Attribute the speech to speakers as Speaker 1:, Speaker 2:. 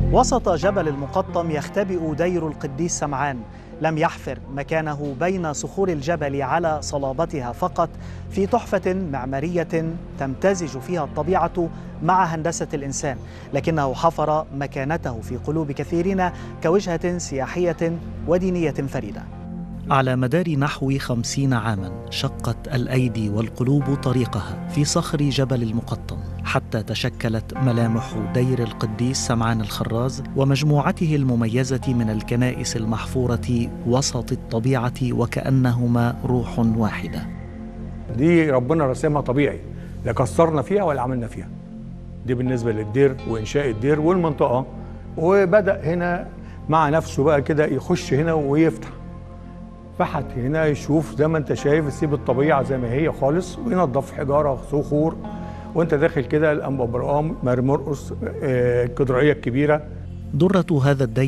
Speaker 1: وسط جبل المقطم يختبئ دير القديس سمعان، لم يحفر مكانه بين صخور الجبل على صلابتها فقط، في تحفة معمارية تمتزج فيها الطبيعة مع هندسة الإنسان، لكنه حفر مكانته في قلوب كثيرين كوجهة سياحية ودينية فريدة. على مدار نحو 50 عاما شقت الأيدي والقلوب طريقها في صخر جبل المقطم، حتى تشكلت ملامح دير القديس سمعان الخراز ومجموعته المميزة من الكنائس المحفورة وسط الطبيعة وكأنهما روح واحدة.
Speaker 2: دي ربنا رسمها طبيعي، لا كسرنا فيها ولا عملنا فيها. دي بالنسبة للدير وإنشاء الدير والمنطقة. وبدأ هنا مع نفسه بقى كده يخش هنا ويفتح، فحت هنا يشوف زي ما انت شايف، يسيب الطبيعة زي ما هي خالص وينظف حجارة صخور. وانت داخل كده الأنبا برقام، ماري مرقس، الكاتدرائية الكبيرة.
Speaker 1: درة هذا الدير